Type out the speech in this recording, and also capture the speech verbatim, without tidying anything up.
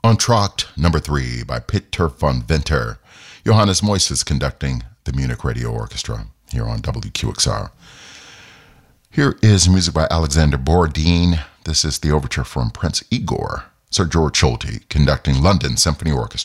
Entr'acte number three by Peter von Winter. Johannes Moyes is conducting the Munich Radio Orchestra here on W Q X R. Here is music by Alexander Borodin. This is the overture from Prince Igor. Sir George Solti conducting London Symphony Orchestra.